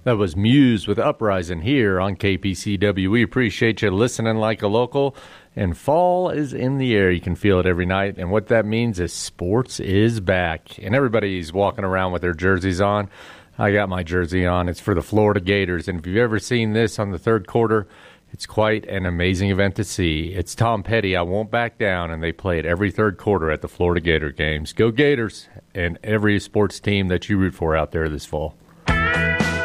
That was Muse with Uprising here on KPCW. We appreciate you listening like a local. And fall is in the air. You can feel it every night. And what that means is sports is back. And everybody's walking around with their jerseys on. I got my jersey on. It's for the Florida Gators. And if you've ever seen this on the third quarter, it's quite an amazing event to see. It's Tom Petty, I Won't Back Down, and they play it every third quarter at the Florida Gator games. Go Gators and every sports team that you root for out there this fall.